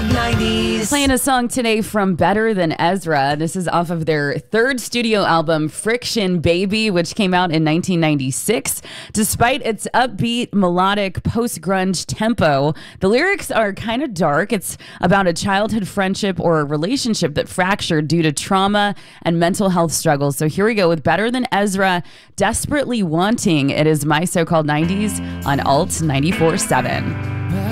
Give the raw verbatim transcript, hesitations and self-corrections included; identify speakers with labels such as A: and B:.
A: called nineties.
B: Playing a song today from Better Than Ezra. This is off of their third studio album, Friction Baby, which came out in nineteen ninety-six. Despite its upbeat, melodic, post-grunge tempo, the lyrics are kind of dark. It's about a childhood friendship or a relationship that fractured due to trauma and mental health struggles. So here we go with Better Than Ezra, Desperately Wanting. It is My So-Called nineties on Alt ninety-four point seven.